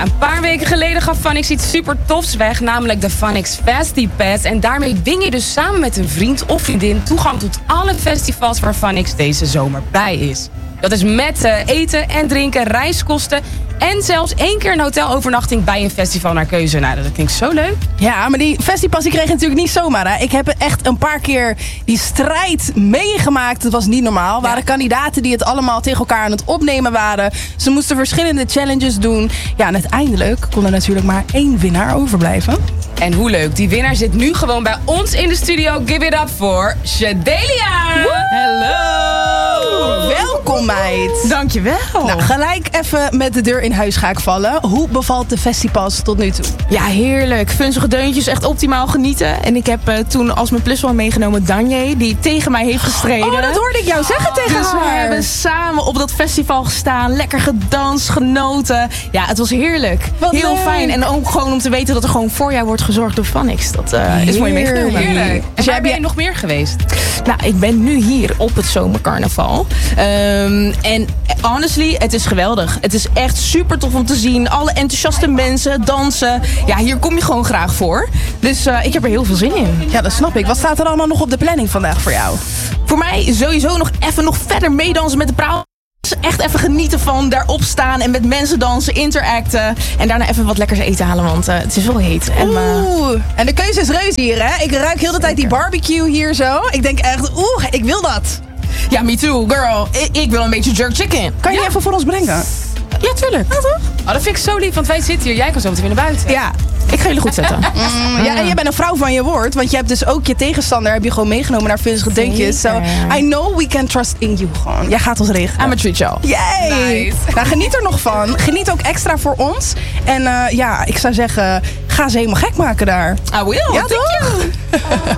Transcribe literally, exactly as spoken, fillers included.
een paar weken geleden gaf Funix iets super tofs weg, namelijk de Funix Festi Pass. En daarmee win je dus samen met een vriend of vriendin toegang tot alle festivals waar Funix deze zomer bij is. Dat is met uh, eten en drinken, reiskosten en zelfs één keer een hotelovernachting bij een festival naar keuze. Nou, dat klinkt zo leuk. Ja, maar die Festipas die kreeg je natuurlijk niet zomaar. Hè? Ik heb echt een paar keer die strijd meegemaakt. Het was niet normaal. Er waren ja. kandidaten die het allemaal tegen elkaar aan het opnemen waren. Ze moesten verschillende challenges doen. Ja, en uiteindelijk kon er natuurlijk maar één winnaar overblijven. En hoe leuk, die winnaar zit nu gewoon bij ons in de studio. Give it up voor Shadelia! Hallo! Welkom, meid. Dankjewel. Nou, gelijk even met de deur in huis ga ik vallen. Hoe bevalt de Festipas tot nu toe? Ja, heerlijk. Funzige deuntjes, echt optimaal genieten. En ik heb uh, toen als mijn plus one meegenomen Danje, die tegen mij heeft gestreden. Oh, dat hoorde ik jou zeggen oh, tegen dus haar. Dus we hebben samen op dat festival gestaan, lekker gedanst, genoten. Ja, het was heerlijk. Wat Heel leuk. fijn. En ook gewoon om te weten dat er gewoon voor jou wordt gezorgd door Funix. Dat uh, is mooi meegenomen. Heerlijk. En waar ben je nog meer geweest? Nou, ik ben nu hier op het zomercarnaval. Um, en honestly, het is geweldig. Het is echt super tof om te zien. Alle enthousiaste mensen, dansen. Ja, hier kom je gewoon graag voor. Dus uh, ik heb er heel veel zin in. Ja, dat snap ik. Wat staat er allemaal nog op de planning vandaag voor jou? Voor mij sowieso nog even nog verder meedansen met de praal. Echt even genieten van daarop staan en met mensen dansen, interacten. En daarna even wat lekkers eten halen, want uh, het is wel heet. En, uh... Oeh, en de keuze is reuze hier, hè? Ik ruik heel de tijd die barbecue hier zo. Ik denk echt, oeh, ik wil dat. Ja, me too, girl. I- ik wil een beetje jerk chicken. Kan je ja. die even voor ons brengen? Ja, tuurlijk. Ja, toch? Oh, dat vind ik zo lief, want wij zitten hier. Jij kan zo meteen weer naar buiten. Ja. Ik ga jullie goed zetten. Mm, ja, en jij bent een vrouw van je woord. Want je hebt dus ook je tegenstander heb je gewoon meegenomen naar Funzige Deuntjes. So, I know we can trust in you gewoon. Jij gaat ons regelen. I'm a treat y'all. Yay! Nice. Nou, geniet er nog van. Geniet ook extra voor ons. En uh, ja, ik zou zeggen, ga ze helemaal gek maken daar. I will. Ja, Thank toch? you.